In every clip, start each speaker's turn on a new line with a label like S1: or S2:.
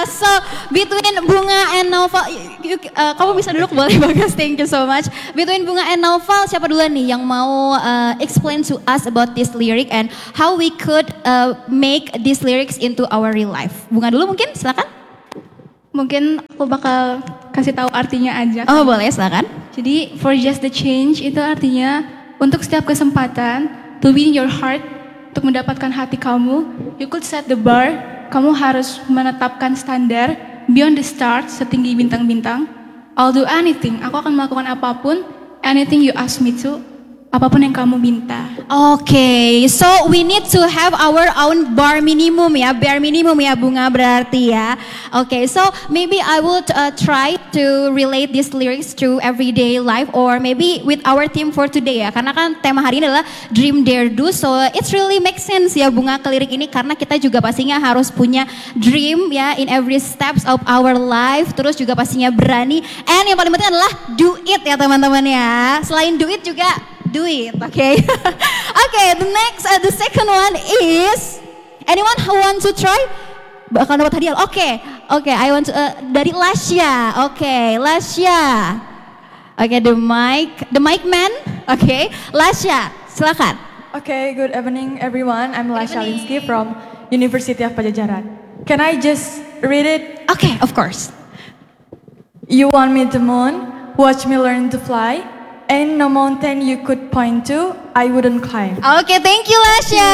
S1: So between Bunga and Naufal, kamu bisa duduk boleh Bagas, thank you so much. Between Bunga and Naufal, siapa duluan nih yang mau explain to us about this lyric and how we could make these lyrics into our real life? Bunga dulu mungkin, silakan.
S2: Mungkin aku bakal kasih tahu artinya aja.
S1: Oh boleh, silakan.
S2: Jadi for just the change itu artinya untuk setiap kesempatan to win your heart, untuk mendapatkan hati kamu, you could set the bar. Kamu harus menetapkan standar beyond the stars, setinggi bintang-bintang. I'll do anything. Aku akan melakukan apapun, anything you ask me to, apapun yang kamu minta.
S1: Okay, so we need to have our own bar minimum ya, bare minimum ya Bunga berarti ya. Okay, so maybe I would try to relate these lyrics to everyday life or maybe with our theme for today ya. Karena kan tema hari ini adalah Dream Dare Do, so it's really make sense ya Bunga ke lirik ini karena kita juga pastinya harus punya dream ya in every steps of our life. Terus juga pastinya berani, and yang paling penting adalah do it ya teman-teman ya. Selain do it juga do it, okay? Okay, the second one is anyone who want to try bakal dapat hadiah. Okay, I want to dari Lasya. Okay, Lasya. Okay, the mic man. Okay, Lasya, silakan.
S3: Okay, good evening everyone. I'm Lasya Linsky from University of Pajajaran. Can I just read it?
S1: Okay, of course.
S3: You want me to moon, watch me learn to fly. Ain't no mountain you could point to, I wouldn't climb.
S1: Okay, thank you Lasya.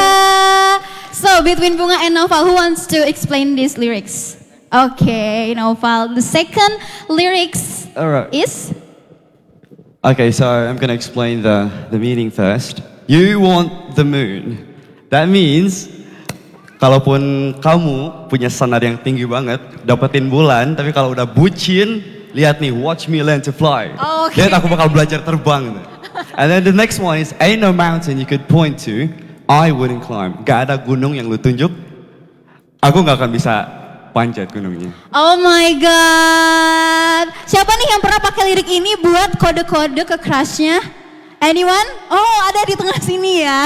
S1: So between Bunga and Naufal, who wants to explain these lyrics? Okay, Naufal. The second lyrics is?
S4: Okay, so I'm gonna explain the meaning first. You want the moon. That means, kalaupun kamu punya standar yang tinggi banget, dapetin bulan, tapi kalau udah bucin, lihat nih, watch me learn to fly.
S1: Okay.
S4: Lihat aku bakal belajar terbang. And then the next one is, ain't no mountain you could point to, I wouldn't climb. Gak ada gunung yang lu tunjuk, aku gak akan bisa panjat gunungnya.
S1: Oh my god. Siapa nih yang pernah pakai lirik ini buat kode-kode ke crushnya? Anyone? Oh, ada di tengah sini ya.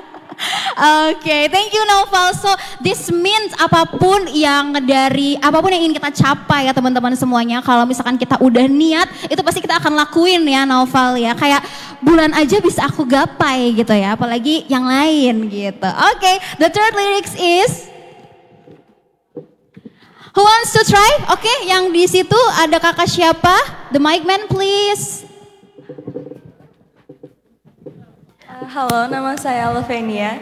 S1: Okay, thank you Naufal. So this means apapun yang ingin kita capai ya teman-teman semuanya. Kalau misalkan kita udah niat, itu pasti kita akan lakuin ya Naufal ya. Kayak bulan aja bisa aku gapai gitu ya, apalagi yang lain gitu. Okay, the third lyrics is who wants to try? Okay, yang di situ ada kakak siapa? The mic man please.
S3: Halo, nama saya Lovenia.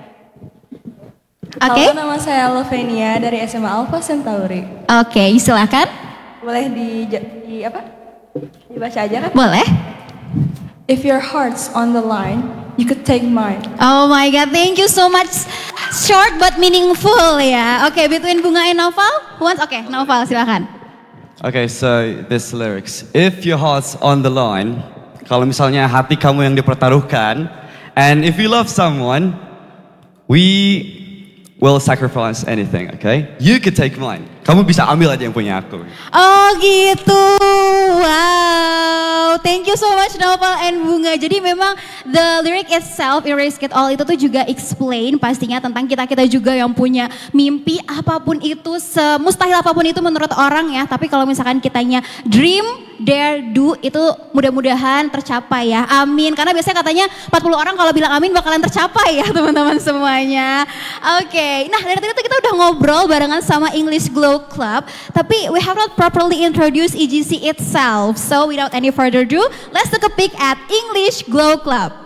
S1: Okay.
S3: Halo, nama saya Lovenia dari SMA Alpha Centauri.
S1: Okay, silakan.
S3: Boleh dibaca aja kan?
S1: Boleh.
S3: If your heart's on the line, you could take mine.
S1: Oh my god, thank you so much. Short but meaningful ya. Okay, between Bunga and Naufal, who wants? Okay, Naufal silakan.
S4: Okay, so this lyrics. If your heart's on the line, kalau misalnya hati kamu yang dipertaruhkan, and if you love someone, we will sacrifice anything, okay? You could take mine. Kamu bisa ambil aja yang punya aku.
S1: Oh gitu, wow. Thank you so much Naufal and Bunga. Jadi memang the lyric itself, Erase It All itu tuh juga explain pastinya tentang kita-kita juga yang punya mimpi apapun itu, semustahil apapun itu menurut orang ya. Tapi kalau misalkan kitanya dream, dare, do itu mudah-mudahan tercapai ya. Amin. Karena biasanya katanya 40 orang kalau bilang amin bakalan tercapai ya teman-teman semuanya. Oke, nah dari tadi tuh kita udah ngobrol barengan sama English Glow Club, tapi we have not properly introduced EGC itself. So without any further ado, let's take a peek at English Glow Club.